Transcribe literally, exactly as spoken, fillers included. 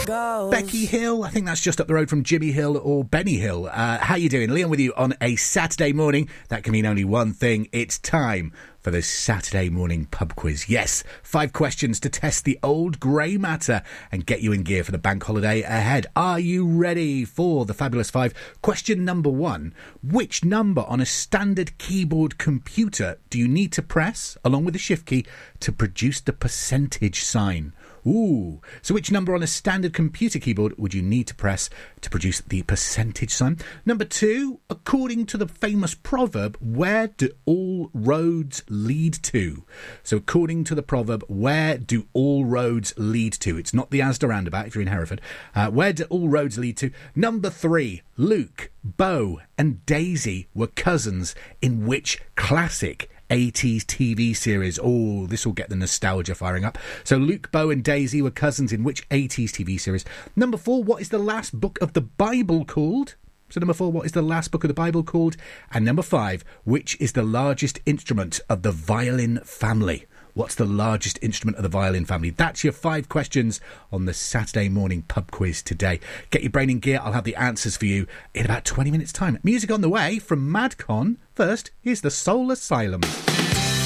Becky Hill, I think that's just up the road from Jimmy Hill or Benny Hill. Uh, how you doing? Leon with you on a Saturday morning. That can mean only one thing. It's time for the Saturday morning pub quiz. Yes, five questions to test the old grey matter and get you in gear for the bank holiday ahead. Are you ready for the fabulous five? Question number one. Which number on a standard keyboard computer do you need to press, along with the shift key, to produce the percentage sign? Ooh. So which number on a standard computer keyboard would you need to press to produce the percentage sign? Number two, according to the famous proverb, where do all roads lead to? So according to the proverb, where do all roads lead to? It's not the Asda roundabout if you're in Hereford. Uh, where do all roads lead to? Number three, Luke, Bo and Daisy were cousins in which classic eighties T V series? Oh, this will get the nostalgia firing up. So Luke, Bo and Daisy were cousins in which eighties T V series? Number four, what is the last book of the Bible called? So number four, what is the last book of the Bible called? And number five, which is the largest instrument of the violin family? What's the largest instrument of the violin family? That's your five questions on the Saturday morning pub quiz today. Get your brain in gear. I'll have the answers for you in about twenty minutes' time. Music on the way from Madcon. First, here's the Soul Asylum.